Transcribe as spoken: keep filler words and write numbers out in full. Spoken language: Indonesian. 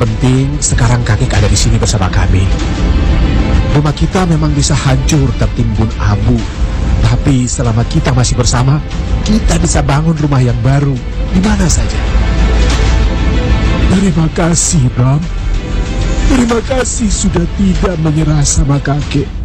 penting sekarang kakek ada di sini bersama kami. Rumah kita memang bisa hancur tertimbun abu, tapi selama kita masih bersama, kita bisa bangun rumah yang baru di mana saja. Terima kasih, Bram. Terima kasih sudah tidak menyerah sama kakek.